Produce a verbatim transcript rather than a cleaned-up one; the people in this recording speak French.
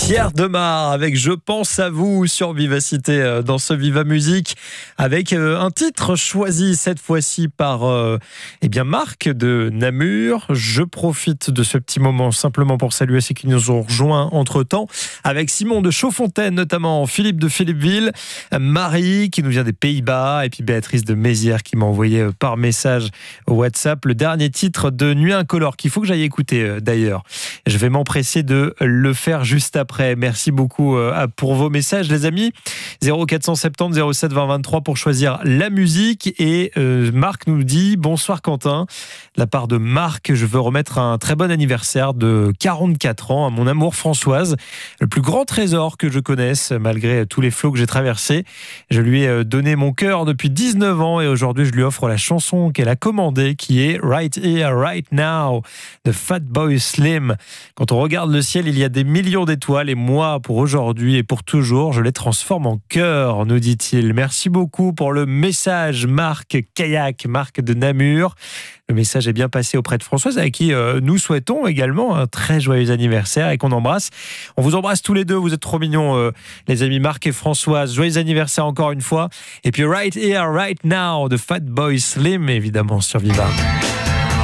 Pierre Demar avec Je pense à vous sur Vivacité dans ce Viva Musique avec un titre choisi cette fois-ci par euh, eh bien Marc de Namur. Je profite de ce petit moment simplement pour saluer ceux qui nous ont rejoints entre-temps avec Simon de Chaudfontaine notamment, Philippe de Philippeville, Marie qui nous vient des Pays-Bas et puis Béatrice de Mézières qui m'a envoyé par message au WhatsApp le dernier titre de Nuit Incolore qu'il faut que j'aille écouter d'ailleurs. Je vais m'empresser de le faire juste après. Merci beaucoup pour vos messages les amis. zéro quatre cent soixante-dix zéro sept vingt vingt-trois pour choisir la musique. Et euh, Marc nous dit bonsoir Quentin. De la part de Marc, je veux remettre un très bon anniversaire de quarante-quatre ans à mon amour Françoise, le plus grand trésor que je connaisse malgré tous les flots que j'ai traversés. Je lui ai donné mon cœur depuis dix-neuf ans et aujourd'hui je lui offre la chanson qu'elle a commandée qui est Right Here, Right Now de Fatboy Slim. Quand on regarde le ciel, il y a des millions d'étoiles et moi, pour aujourd'hui et pour toujours, je les transforme en cœur, nous dit-il. Merci beaucoup pour le message, Marc Kayak, Marc de Namur. Le message est bien passé auprès de Françoise, avec qui euh, nous souhaitons également un très joyeux anniversaire et qu'on embrasse. On vous embrasse tous les deux, vous êtes trop mignons, euh, les amis Marc et Françoise. Joyeux anniversaire encore une fois. Et puis Right Here, Right Now de Fatboy Slim, évidemment, sur Viva.